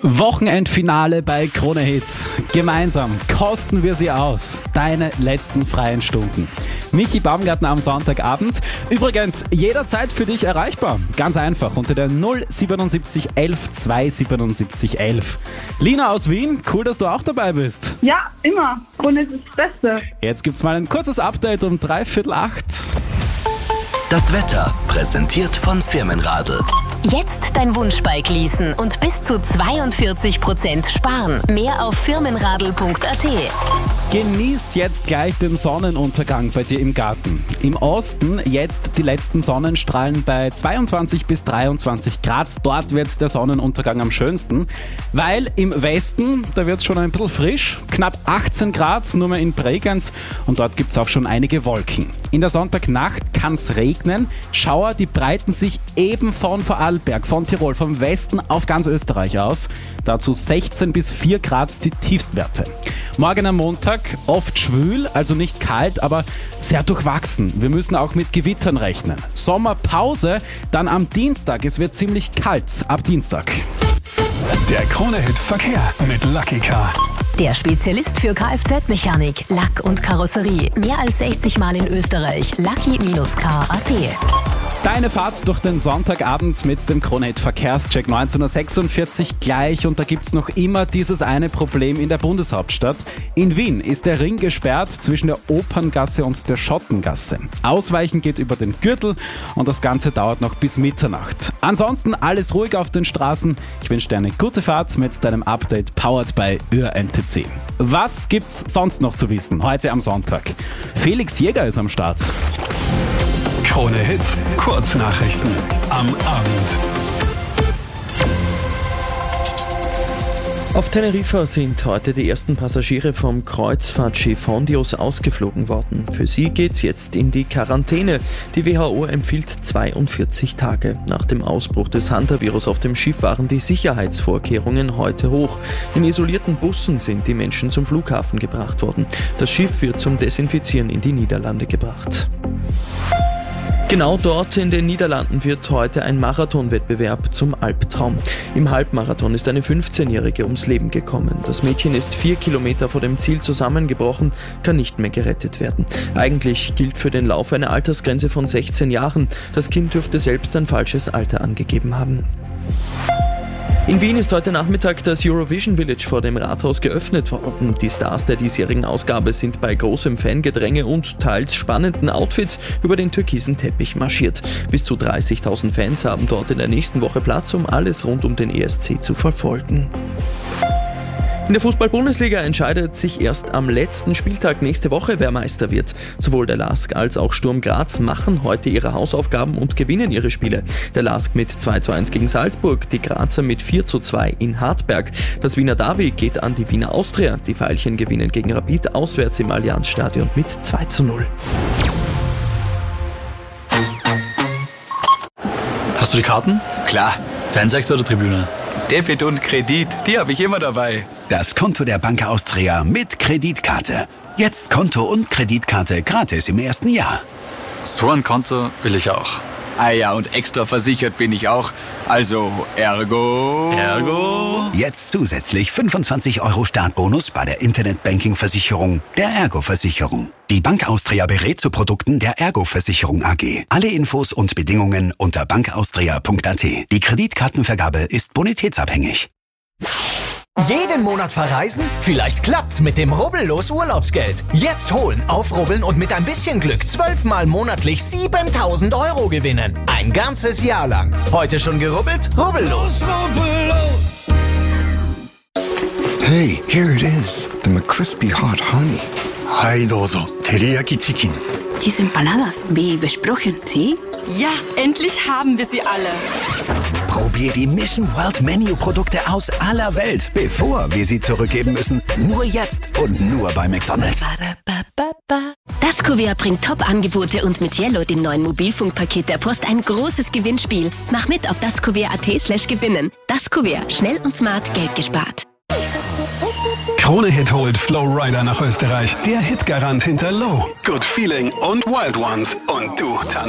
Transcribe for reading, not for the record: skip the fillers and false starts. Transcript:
Wochenendfinale bei Krone Hits. Gemeinsam kosten wir sie aus. Deine letzten freien Stunden. Michi Baumgartner am Sonntagabend. Übrigens jederzeit für dich erreichbar. Ganz einfach unter der 077 11 277 11. Lina aus Wien, cool, dass du auch dabei bist. Ja, immer. Krone ist das Beste. Jetzt gibt's mal ein kurzes Update um 7:45. Das Wetter präsentiert von Firmenradl. Jetzt dein Wunschbike leasen und bis zu 42% sparen. Mehr auf firmenradl.at. Genieß jetzt gleich den Sonnenuntergang bei dir im Garten. Im Osten jetzt die letzten Sonnenstrahlen bei 22 bis 23 Grad. Dort wird der Sonnenuntergang am schönsten. Weil im Westen, da wird es schon ein bisschen frisch. Knapp 18 Grad, nur mehr in Bregenz. Und dort gibt es auch schon einige Wolken. In der Sonntagnacht kann es regnen. Schauer, die breiten sich eben von Vorarlberg, von Tirol, vom Westen auf ganz Österreich aus. Dazu 16 bis 4 Grad die Tiefstwerte. Morgen am Montag oft schwül, also nicht kalt, aber sehr durchwachsen. Wir müssen auch mit Gewittern rechnen. Sommerpause, dann am Dienstag. Es wird ziemlich kalt ab Dienstag. Der Krone-Hit Verkehr mit Lucky Car. Der Spezialist für Kfz-Mechanik, Lack und Karosserie. Mehr als 60 Mal in Österreich. Lucky-car.at. Deine Fahrt durch den Sonntagabend mit dem Krone-Hit Verkehrscheck 19.46 Uhr gleich, und da gibt's noch immer dieses eine Problem in der Bundeshauptstadt. In Wien ist der Ring gesperrt zwischen der Operngasse und der Schottengasse. Ausweichen geht über den Gürtel und das Ganze dauert noch bis Mitternacht. Ansonsten alles ruhig auf den Straßen. Ich wünsche dir eine gute Fahrt mit deinem Update powered by ÖRNTC. Was gibt's sonst noch zu wissen heute am Sonntag? Felix Jäger ist am Start. Krone Hits, Kurznachrichten am Abend. Auf Teneriffa sind heute die ersten Passagiere vom Kreuzfahrtschiff Hondios ausgeflogen worden. Für sie geht's jetzt in die Quarantäne. Die WHO empfiehlt 42 Tage. Nach dem Ausbruch des Hantavirus auf dem Schiff waren die Sicherheitsvorkehrungen heute hoch. In isolierten Bussen sind die Menschen zum Flughafen gebracht worden. Das Schiff wird zum Desinfizieren in die Niederlande gebracht. Genau dort in den Niederlanden wird heute ein Marathonwettbewerb zum Albtraum. Im Halbmarathon ist eine 15-Jährige ums Leben gekommen. Das Mädchen ist 4 Kilometer vor dem Ziel zusammengebrochen, kann nicht mehr gerettet werden. Eigentlich gilt für den Lauf eine Altersgrenze von 16 Jahren. Das Kind dürfte selbst ein falsches Alter angegeben haben. In Wien ist heute Nachmittag das Eurovision Village vor dem Rathaus geöffnet worden. Die Stars der diesjährigen Ausgabe sind bei großem Fangedränge und teils spannenden Outfits über den türkisen Teppich marschiert. Bis zu 30.000 Fans haben dort in der nächsten Woche Platz, um alles rund um den ESC zu verfolgen. In der Fußball-Bundesliga entscheidet sich erst am letzten Spieltag nächste Woche, wer Meister wird. Sowohl der LASK als auch Sturm Graz machen heute ihre Hausaufgaben und gewinnen ihre Spiele. Der LASK mit 2:1 gegen Salzburg, die Grazer mit 4:2 in Hartberg. Das Wiener Derby geht an die Wiener Austria. Die Veilchen gewinnen gegen Rapid auswärts im Allianzstadion mit 2:0. Hast du die Karten? Klar. Fanseite oder Tribüne? Debit und Kredit, die habe ich immer dabei. Das Konto der Bank Austria mit Kreditkarte. Jetzt Konto und Kreditkarte gratis im ersten Jahr. So ein Konto will ich auch. Ah ja, und extra versichert bin ich auch. Also, ergo... Jetzt zusätzlich 25 € Startbonus bei der Internetbanking-Versicherung der Ergo-Versicherung. Die Bank Austria berät zu Produkten der Ergo-Versicherung AG. Alle Infos und Bedingungen unter bankaustria.at. Die Kreditkartenvergabe ist bonitätsabhängig. Jeden Monat verreisen? Vielleicht klappt's mit dem Rubbellos Urlaubsgeld. Jetzt holen, aufrubbeln und mit ein bisschen Glück 12 Mal monatlich 7.000 € gewinnen. Ein ganzes Jahr lang. Heute schon gerubbelt? Rubbellos! Rubbellos! Hey, here it is. The McCrispy Hot Honey. Hai dozo, Teriyaki Chicken. Diese Empanadas, wie besprochen, ¿sí? Ja, endlich haben wir sie alle. Probier die Mission World Menu Produkte aus aller Welt, bevor wir sie zurückgeben müssen. Nur jetzt und nur bei McDonald's. Das Kuvert bringt Top-Angebote und mit Yellow, dem neuen Mobilfunkpaket der Post, ein großes Gewinnspiel. Mach mit auf daskuvert.at/gewinnen. Das Kuvert, schnell und smart Geld gespart. Krone-Hit holt Flowrider nach Österreich. Der Hitgarant hinter Low, Good Feeling und Wild Ones. Und du tanzt